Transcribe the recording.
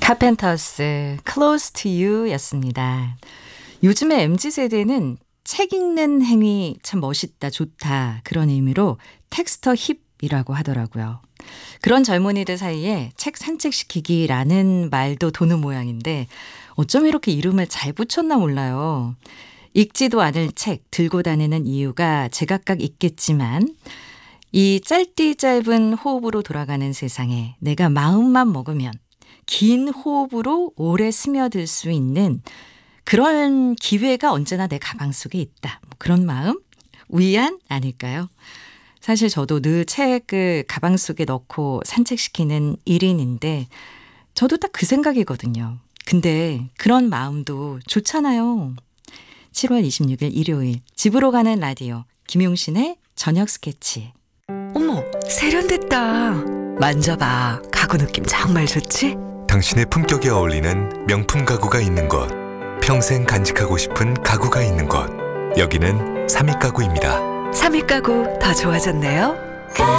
카펜터스 Close to You 였습니다. 요즘에 MZ세대는 책 읽는 행위 참 멋있다, 좋다 그런 의미로 텍스터 힙이라고 하더라고요. 그런 젊은이들 사이에 책 산책시키기라는 말도 도는 모양인데 어쩜 이렇게 이름을 잘 붙였나 몰라요. 읽지도 않을 책 들고 다니는 이유가 제각각 있겠지만 이 짧디 짧은 호흡으로 돌아가는 세상에 내가 마음만 먹으면 긴 호흡으로 오래 스며들 수 있는 그런 기회가 언제나 내 가방 속에 있다. 그런 마음? 위안 아닐까요? 사실 저도 늘 책을 가방 속에 넣고 산책시키는 1인인데 저도 딱 그 생각이거든요. 근데 그런 마음도 좋잖아요. 7월 26일 일요일 집으로 가는 라디오 김용신의 저녁 스케치. 어머, 세련됐다. 만져봐. 가구 느낌 정말 좋지? 당신의 품격에 어울리는 명품 가구가 있는 곳, 평생 간직하고 싶은 가구가 있는 곳, 여기는 삼익가구입니다. 삼익 가구 더 좋아졌네요.